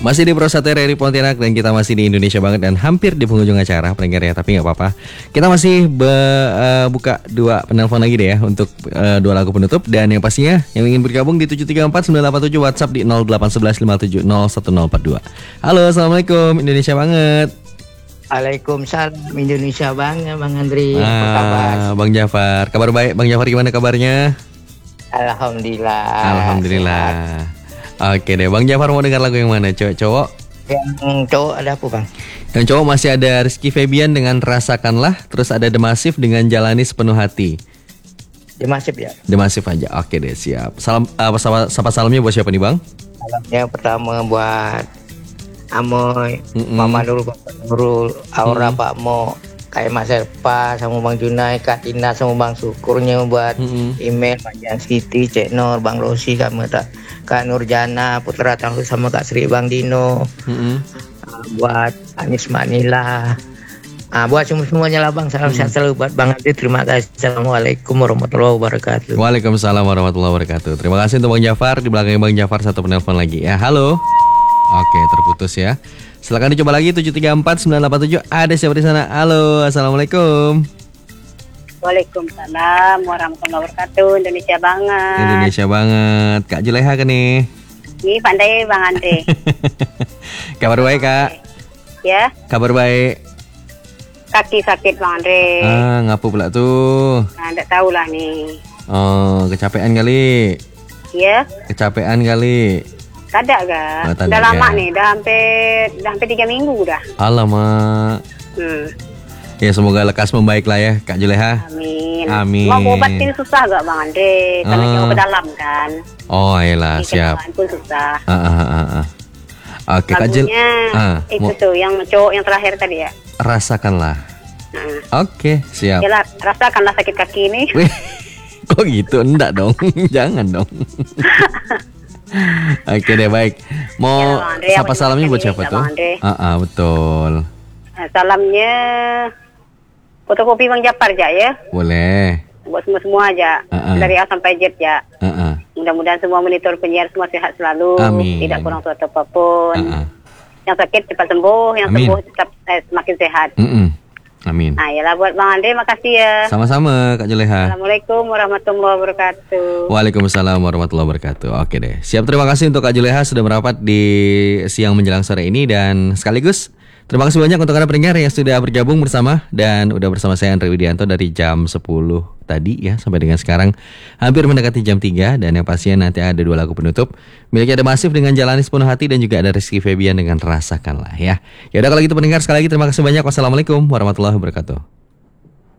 Masih di Pro 1 RRI Pontianak dan kita masih di Indonesia banget dan hampir di penghujung acara pendengar ya, tapi nggak apa-apa. Kita masih buka dua penelpon lagi deh ya untuk dua lagu penutup, dan yang pastinya yang ingin bergabung di 734-987 WhatsApp di 0811 570 1042. Halo, assalamualaikum Indonesia banget. Waalaikumsalam Indonesia banget Bang Andri. Apa kabar? Bang Jafar, kabar baik. Bang Jafar gimana kabarnya? Alhamdulillah. Alhamdulillah. Oke deh, Bang Jafar mau dengar lagu yang mana? Cowok? Yang cowok ada apa Bang? Yang cowok masih ada Rizky Febian dengan Rasakanlah, terus ada The Massive dengan Jalani Sepenuh Hati. The Massive ya? The Massive aja. Oke deh, siap. Salam, sapa salamnya buat siapa nih Bang? Salamnya pertama buat Amoy, Mama Nurul, Bapak Nurul, Aura, Pak Mo, kayak Mas Serpa, sama Bang Junai, Kak Tina, sama Bang Syukurnya buat email, Panjang Siti, Cek Nur, Bang Rosi, Kak Nurjana, Putra Tanglu, sama Kak Sri, Bang Dino, buat Anis Manila, buat semuanya lah Bang, salam sehat selalu buat Bang Adi, terima kasih. Assalamualaikum warahmatullahi wabarakatuh. Waalaikumsalam warahmatullahi wabarakatuh. Terima kasih untuk Bang Jafar. Di belakang Bang Jafar satu penelpon lagi ya. Halo. Oke, terputus ya. Silakan dicoba lagi 734-987. Ada siapa di sana? Halo, assalamualaikum. Waalaikumsalam warahmatullahi wabarakatuh. Indonesia banget. Indonesia banget. Kak Juleha kan nih? Ini pandai Bang Andre. Kabar baik Kak? Ya. Kabar baik. Kaki sakit Bang Andre. Ngapu pula tuh. Nah, enggak tahu lah nih. Oh, kecapean kali. Ya. Kecapean kali. Tidak gak? Oh, udah lama nih, udah hampir 3 minggu udah. Alamak. Ya semoga lekas membaik lah ya Kak Juleha. Amin. Amin. Mau obatin susah gak Bang Andre? Karena jauh ke dalam kan. Oh ayolah, siap. Pun susah. Oke Kak Jul. Itu tuh yang cowok yang terakhir tadi ya. Rasakanlah. Oke, siap. Yalah, rasakanlah sakit kaki ini. Kok gitu? Enggak dong. Jangan dong. Oke deh, baik. Mau ya, sapa salamnya buat siapa tuh? Betul. Salamnya fotokopi Bang Jafar aja ya. Boleh. Buat semua aja. Dari A sampai Z ya. Mudah-mudahan semua monitor penyiar semua sehat selalu. Amin. Tidak kurang suatu apapun. Yang sakit cepat sembuh, yang sembuh tetap semakin sehat. Amin. Yalah buat Bang Andre, makasih ya. Sama-sama Kak Juleha. Assalamualaikum warahmatullahi wabarakatuh. Waalaikumsalam warahmatullahi wabarakatuh. Oke deh, siap. Terima kasih untuk Kak Juleha sudah merapat di siang menjelang sore ini, dan sekaligus terima kasih banyak untuk Anda pendengar yang sudah bergabung bersama dan udah bersama saya Andre Widianto dari jam 10 tadi ya sampai dengan sekarang hampir mendekati jam 3, dan yang pastinya nanti ada 2 lagu penutup. Miliknya ada Massive dengan Jalani Sepenuh Hati dan juga ada Rizky Febian dengan Rasakanlah ya. Ya udah kalau gitu pendengar, sekali lagi terima kasih banyak. Wassalamualaikum warahmatullahi wabarakatuh.